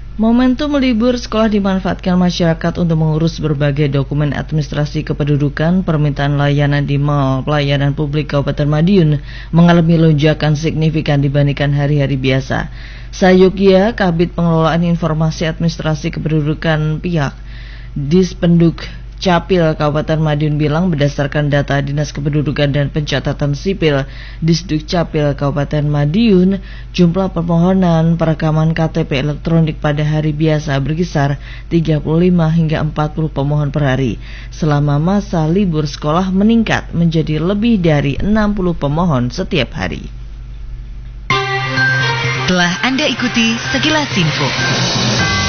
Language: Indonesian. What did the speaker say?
Momentum libur sekolah dimanfaatkan masyarakat untuk mengurus berbagai dokumen administrasi kependudukan. Permintaan layanan di Mall Pelayanan Publik Kabupaten Madiun mengalami lonjakan signifikan dibandingkan hari-hari biasa. Sayugya, Kabid Pengelolaan Informasi Administrasi Kependudukan pihak Dispenduk Capil Kabupaten Madiun bilang berdasarkan data Dinas Kependudukan dan Pencatatan Sipil Disduk Capil Kabupaten Madiun, jumlah permohonan perekaman KTP elektronik pada hari biasa berkisar 35 hingga 40 pemohon per hari. Selama masa libur sekolah meningkat menjadi lebih dari 60 pemohon setiap hari. Telah Anda ikuti sekilas info.